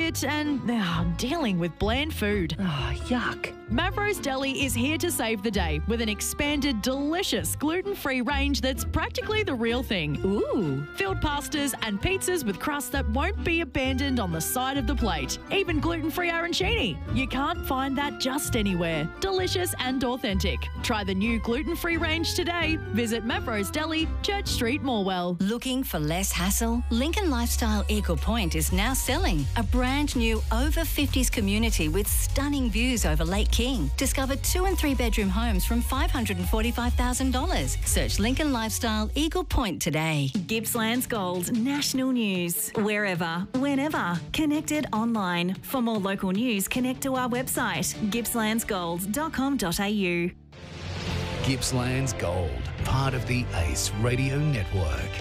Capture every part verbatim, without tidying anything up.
diet and oh, dealing with bland food. Oh, yuck. Mavros Deli is here to save the day with an expanded, delicious gluten-free range that's practically the real thing. Ooh. Filled pastas and pizzas with crust that won't be abandoned on the side of the plate. Even gluten-free arancini. You can't find that just anywhere. Delicious and authentic. Try the new gluten-free range today. Visit Mavros Deli, Church Street, Morwell. Looking for less hassle? Lincoln Lifestyle Eagle Point is now selling a brand new over fifties community with stunning views over Lake King. Discover two and three bedroom homes from five hundred forty-five thousand dollars. Search Lincoln Lifestyle Eagle Point today. Gippsland's Gold, national news. Wherever, whenever. Connected online. For more local news, connect to our website, gippslands gold dot com dot a u. Gippsland's Gold, part of the Ace Radio Network.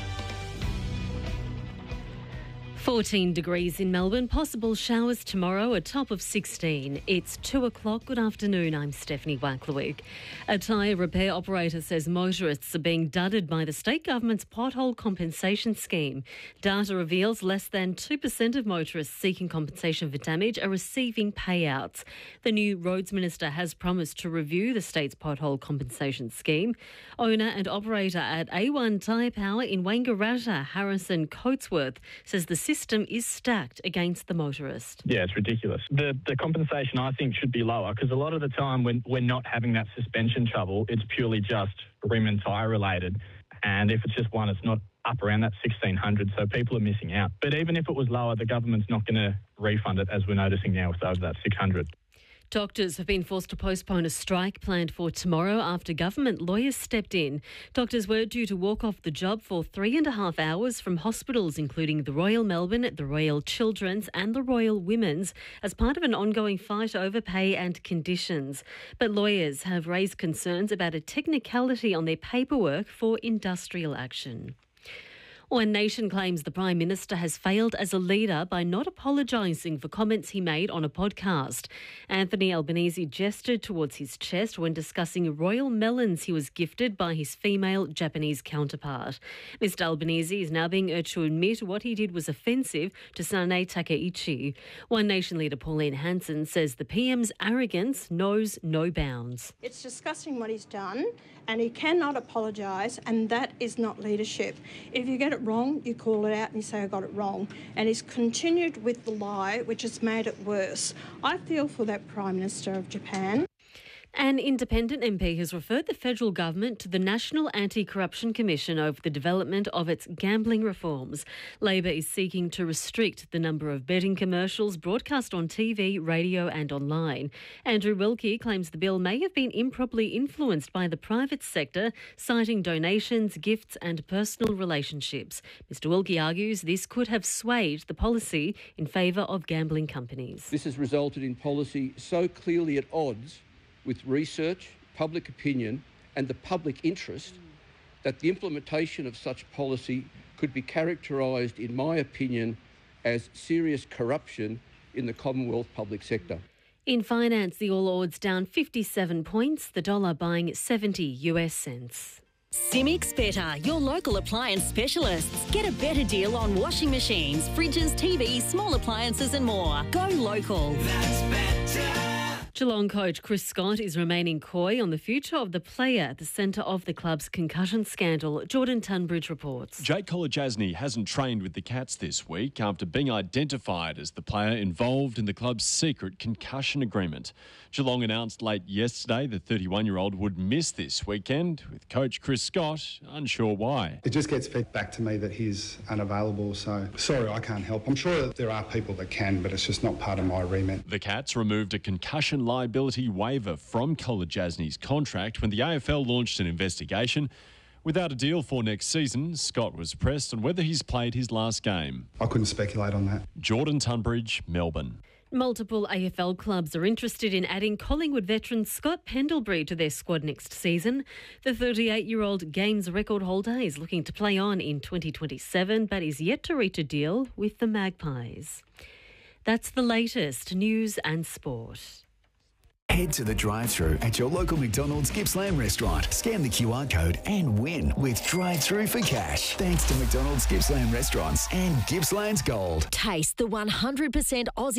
fourteen degrees in Melbourne, possible showers tomorrow, a top of sixteen. It's two o'clock. Good afternoon, I'm Stephanie Wacklewick. A tyre repair operator says motorists are being dudded by the state government's pothole compensation scheme. Data reveals less than two percent of motorists seeking compensation for damage are receiving payouts. The new roads minister has promised to review the state's pothole compensation scheme. Owner and operator at A one Tyre Power in Wangaratta, Harrison Coatsworth, says the system is stacked against the motorist. Yeah, it's ridiculous. The the compensation, I think, should be lower because a lot of the time when we're not having that suspension trouble, it's purely just rim and tyre related. And if it's just one, it's not up around that sixteen hundred, so people are missing out. But even if it was lower, the government's not going to refund it, as we're noticing now with over that six hundred. Doctors have been forced to postpone a strike planned for tomorrow after government lawyers stepped in. Doctors were due to walk off the job for three and a half hours from hospitals, including the Royal Melbourne, the Royal Children's and the Royal Women's, as part of an ongoing fight over pay and conditions. But lawyers have raised concerns about a technicality on their paperwork for industrial action. One Nation claims the Prime Minister has failed as a leader by not apologising for comments he made on a podcast. Anthony Albanese gestured towards his chest when discussing royal melons he was gifted by his female Japanese counterpart. Mister Albanese is now being urged to admit what he did was offensive to Sane Takeichi. One Nation leader Pauline Hanson says the P M's arrogance knows no bounds. It's disgusting what he's done, and he cannot apologise, and that is not leadership. If you get it wrong, you call it out and you say, I got it wrong. And he's continued with the lie, which has made it worse. I feel for that Prime Minister of Japan. An independent M P has referred the federal government to the National Anti-Corruption Commission over the development of its gambling reforms. Labor is seeking to restrict the number of betting commercials broadcast on T V, radio and online. Andrew Wilkie claims the bill may have been improperly influenced by the private sector, citing donations, gifts and personal relationships. Mister Wilkie argues this could have swayed the policy in favour of gambling companies. This has resulted in policy so clearly at odds with research, public opinion and the public interest that the implementation of such policy could be characterised, in my opinion, as serious corruption in the Commonwealth public sector. In finance, the All Ords down fifty-seven points, the dollar buying seventy US cents. Simics Better, your local appliance specialists. Get a better deal on washing machines, fridges, T Vs, small appliances and more. Go local. That's better. Geelong coach Chris Scott is remaining coy on the future of the player at the centre of the club's concussion scandal. Jordan Tunbridge reports. Jake Kolodjasny hasn't trained with the Cats this week after being identified as the player involved in the club's secret concussion agreement. Geelong announced late yesterday the thirty-one-year-old would miss this weekend, with coach Chris Scott unsure why. It just gets fed back to me that he's unavailable, so sorry, I can't help. I'm sure that there are people that can, but it's just not part of my remit. The Cats removed a concussion liability waiver from Kolodjasny's contract when the A F L launched an investigation. Without a deal for next season, Scott was pressed on whether he's played his last game. I couldn't speculate on that. Jordan Tunbridge, Melbourne. Multiple A F L clubs are interested in adding Collingwood veteran Scott Pendlebury to their squad next season. The thirty-eight-year-old Games record holder is looking to play on in twenty twenty-seven, but is yet to reach a deal with the Magpies. That's the latest news and sport. Head to the drive-thru at your local McDonald's Gippsland restaurant. Scan the Q R code and win with drive-thru for cash. Thanks to McDonald's Gippsland restaurants and Gippsland's Gold. Taste the one hundred percent Aussie